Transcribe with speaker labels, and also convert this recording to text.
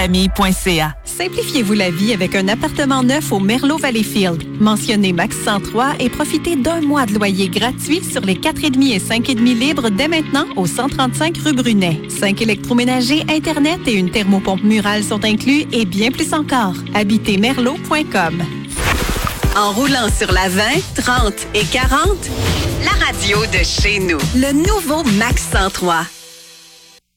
Speaker 1: famille.ca.
Speaker 2: Simplifiez-vous la vie avec un appartement neuf au Merlot Valleyfield. Mentionnez Max 103 et profitez d'un mois de loyer gratuit sur les 4,5 et 5,5 libres dès maintenant au 135 rue Brunet. 5 électroménagers, Internet et une thermopompe murale sont inclus et bien plus encore. Habitermerlot.com.
Speaker 3: En roulant sur la 20, 30 et 40, la radio de chez nous. Le nouveau Max 103.